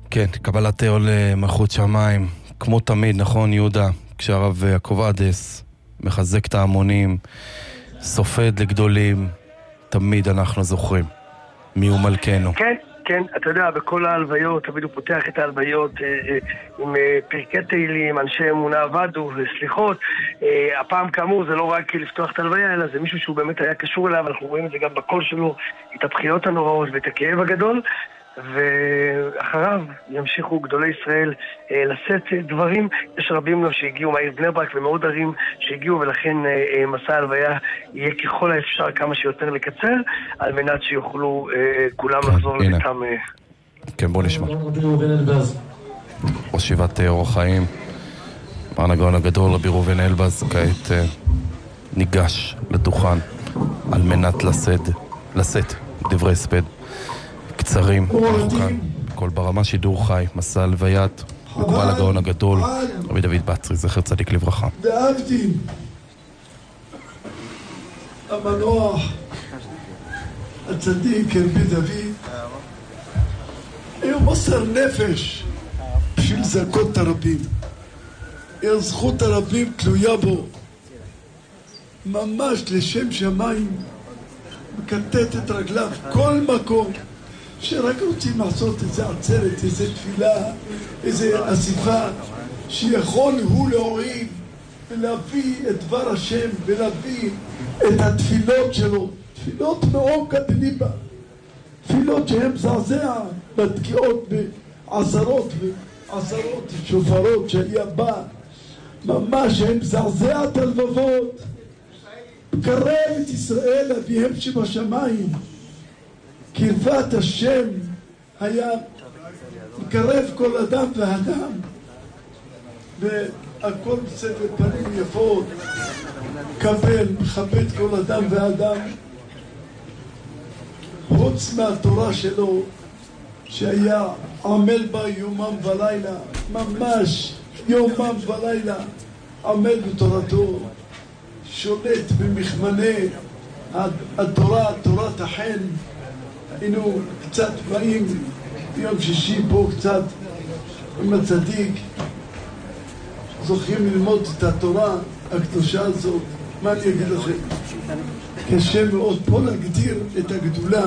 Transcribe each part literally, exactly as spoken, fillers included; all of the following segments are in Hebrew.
כן, קבלת עול מלכות שמיים, כמו תמיד, נכון יהודה, כשהרב יעקב עדס מחזק את ההמונים, סופד לגדולים, תמיד אנחנו זוכרים מי הוא מלכנו. כן, כן, אתה יודע, בכל ההלוויות, תמיד הוא פותח את ההלוויות אה, אה, עם אה, פרקי תהילים, אנשי אמונה עבדו, סליחות. אה, הפעם כאמור זה לא רק לפתוח את ההלוויה, אלא זה מישהו שהוא באמת היה קשור אליו, אנחנו רואים את זה גם בקול שלו, את הבחינות הנוראות ואת הכאב הגדול, ואחריו ימשיכו גדולי ישראל אה, לשאת דברים. יש רבים לו שהגיעו מהעיר בני ברק ומאוד ערים שהגיעו, ולכן אה, אה, מסע ההלוויה יהיה ככל האפשר כמה שיותר לקצר, על מנת שיוכלו אה, כולם כן, לחזור הנה. לביתם. אה... כן, בוא נשמע. ראש ישיבת אור החיים, מרן הגאון הגדול רבי ראובן אלבז, כעת אה, ניגש לדוכן על מנת לשאת, לשאת דברי הספד קצרים. אנחנו כאן, כל ברמה שידור חי, מסע הלוויית מקובל הגאון הגדול רבי דוד בצרי, זכר צדיק לברכה. ואהבתי המנוח הצדיק רבי דוד היה מוסר נפש בשביל זכות הרבים, זכות הרבים תלויה בו, ממש לשם שמיים מקטט את רגליו כל מקום שרק רוצים לעשות איזה עצרת, איזה תפילה, איזה אסיפה, שיכול הוא להוריד ולהביא את דבר השם ולהביא את התפילות שלו, תפילות מעומק הליבה, תפילות שהן זעזע בתקיעות בעשרות ועשרות שופרות שהיה בא, ממש הן זעזע את הלבבות, קרב את ישראל אביהם שבשמיים. קרבת השם היה מקרב כל אדם ואדם, והכל בסדר פנים יפות, קבל, מכבד כל אדם ואדם. חוץ מהתורה שלו שהיה עמל בה יומם ולילה, ממש יומם ולילה עמל בתורתו, שולט במכמני התורה, תורת החן. היינו קצת באים ביום שישי פה קצת עם הצדיק, זוכים ללמוד את התורה הקדושה הזאת. מה אני אגיד לכם? קשה מאוד פה להגדיר את הגדולה.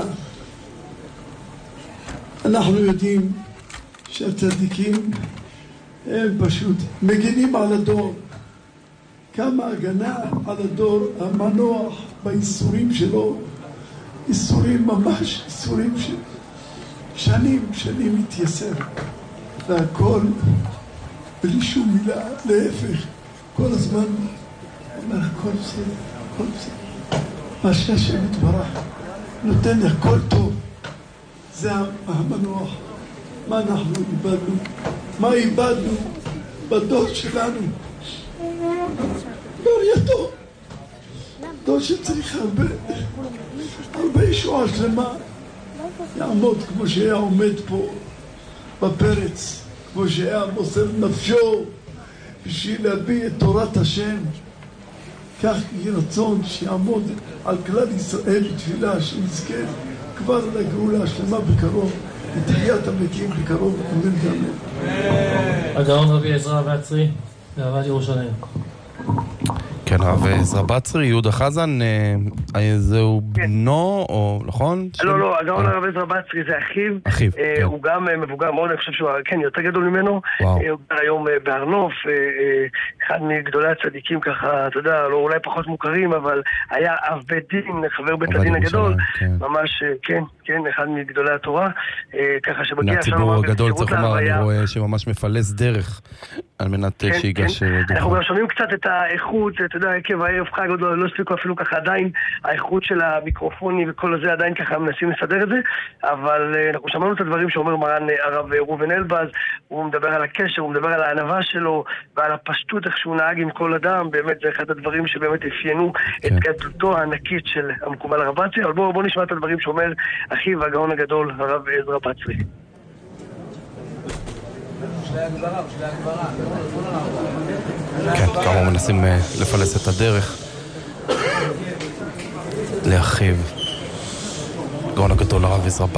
אנחנו יודעים שהצדיקים הם פשוט מגינים על הדור. כמה הגנה על הדור המנוח באיסורים שלו, איסורים ממש, איסורים של שנים, שנים מתייסר, והכל בלי שום מילה, להפך, כל הזמן אומר, הכל בסדר, הכל בסדר. מה שהשם יתברך נותן הכל טוב, זה המנוח. מה אנחנו איבדנו? מה איבדנו בדור שלנו? דור יתום, דור שצריך הרבה, הרבה ישועה שלמה, יעמוד כמו שהיה עומד פה בפרץ, כמו שהיה מוסר נפשו בשביל להביא את תורת השם. כך יהיה רצון שיעמוד על כלל ישראל בתפילה שנזכה כבר לגאולה השלמה בקרוב, לתחיית המתים בקרוב, אמן ואמן. הגאון רבי עזרא בצרי, ועבד ירושלים. כן, רב עזרא בצרי, יהודה חזן, זהו בנו, או נכון? לא, לא, הגאון הרב עזרא בצרי זה אחיו. אחיו, כן. הוא גם מבוגר מאוד, אני חושב שהוא, כן, יותר גדול ממנו. הוא היום בהר נוף, אחד מגדולי הצדיקים ככה, אתה יודע, לא אולי פחות מוכרים, אבל היה אב בית דין, חבר בית הדין הגדול. ממש, כן, כן, אחד מגדולי התורה. ככה שבגיע הציבור הגדול, צריך לומר, אני רואה שממש מפלס דרך על מנת שיגש דוחה. אנחנו גם שומעים קצת את האיכות, אתה יודע, עקב הערב חג עוד לא הספיקו אפילו ככה עדיין, האיכות של המיקרופונים וכל הזה עדיין ככה מנסים לסדר את זה, אבל אנחנו שמענו את הדברים שאומר מרן הרב ראובן אלבז, הוא מדבר על הקשר, הוא מדבר על הענווה שלו ועל הפשטות איך שהוא נהג עם כל אדם, באמת זה אחד הדברים שבאמת אפיינו את גדלותו הענקית של המקובל הרב בצרי. אבל בואו בוא נשמע את הדברים שאומר אחיו הגאון הגדול הרב עזרא בצרי. כן, כמה מנסים לפלס את הדרך לאחיו הגאון הגדול הרב עזרא